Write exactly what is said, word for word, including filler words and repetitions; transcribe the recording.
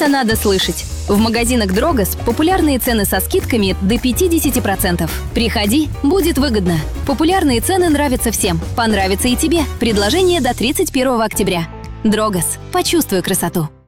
Это надо слышать. В магазинах Дрогос популярные цены со скидками до пятидесяти процентов. Приходи, будет выгодно. Популярные цены нравятся всем. Понравится и тебе. Предложение до тридцать первого октября. Дрогос. Почувствуй красоту.